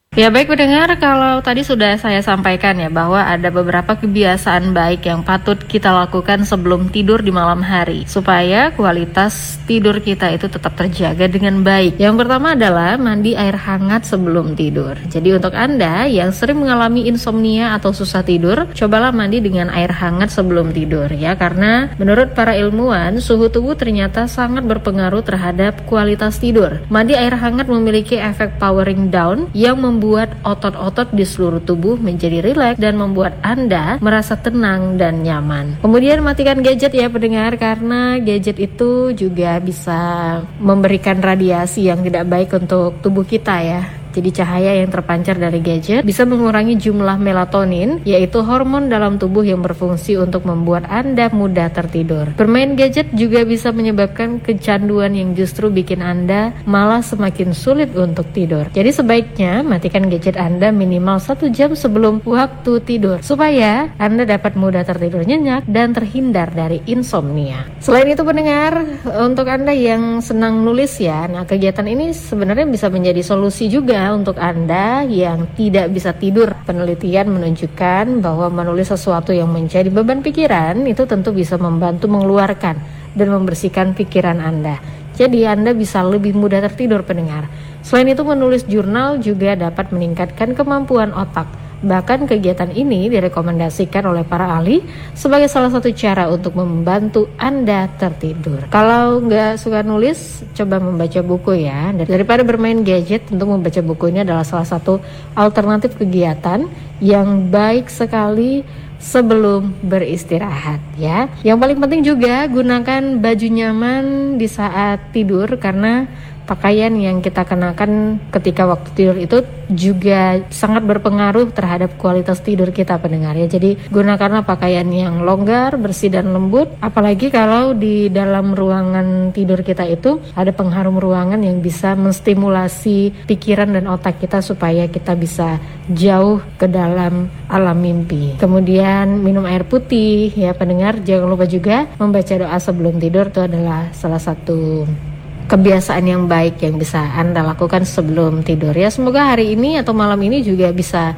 Ya baik pendengar, kalau tadi sudah saya sampaikan ya bahwa ada beberapa kebiasaan baik yang patut kita lakukan sebelum tidur di malam hari supaya kualitas tidur kita itu tetap terjaga dengan baik. Yang pertama adalah mandi air hangat sebelum tidur. Jadi untuk Anda yang sering mengalami insomnia atau susah tidur, cobalah mandi dengan air hangat sebelum tidur ya, karena menurut para ilmuwan suhu tubuh ternyata sangat berpengaruh terhadap kualitas tidur. Mandi air hangat memiliki efek powering down yang membuat otot-otot di seluruh tubuh menjadi rileks dan membuat Anda merasa tenang dan nyaman. Kemudian matikan gadget ya pendengar, karena gadget itu juga bisa memberikan radiasi yang tidak baik untuk tubuh kita ya. Jadi cahaya yang terpancar dari gadget bisa mengurangi jumlah melatonin, yaitu hormon dalam tubuh yang berfungsi untuk membuat Anda mudah tertidur. Bermain gadget juga bisa menyebabkan kecanduan yang justru bikin Anda malah semakin sulit untuk tidur. Jadi sebaiknya matikan gadget Anda minimal 1 jam sebelum waktu tidur, supaya Anda dapat mudah tertidur nyenyak dan terhindar dari insomnia. Selain itu pendengar, untuk Anda yang senang nulis ya, nah kegiatan ini sebenarnya bisa menjadi solusi juga untuk Anda yang tidak bisa tidur. Penelitian menunjukkan bahwa menulis sesuatu yang menjadi beban pikiran itu tentu bisa membantu mengeluarkan dan membersihkan pikiran Anda. Jadi Anda bisa lebih mudah tertidur pendengar. Selain itu menulis jurnal juga dapat meningkatkan kemampuan otak. Bahkan kegiatan ini direkomendasikan oleh para ahli sebagai salah satu cara untuk membantu Anda tertidur. Kalau nggak suka nulis, coba membaca buku ya. Daripada bermain gadget, tentu membaca buku ini adalah salah satu alternatif kegiatan yang baik sekali sebelum beristirahat ya. Yang paling penting juga gunakan baju nyaman di saat tidur, karena pakaian yang kita kenakan ketika waktu tidur itu juga sangat berpengaruh terhadap kualitas tidur kita pendengar ya. Jadi gunakanlah pakaian yang longgar, bersih dan lembut. Apalagi kalau di dalam ruangan tidur kita itu ada pengharum ruangan yang bisa menstimulasi pikiran dan otak kita supaya kita bisa jauh ke dalam alam mimpi. Kemudian minum air putih ya pendengar. Jangan lupa juga membaca doa sebelum tidur, itu adalah salah satu kebiasaan yang baik yang bisa Anda lakukan sebelum tidur ya. Semoga hari ini atau malam ini juga bisa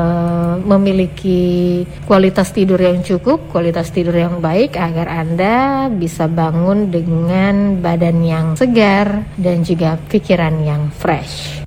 memiliki kualitas tidur yang cukup, kualitas tidur yang baik, agar Anda bisa bangun dengan badan yang segar dan juga pikiran yang fresh.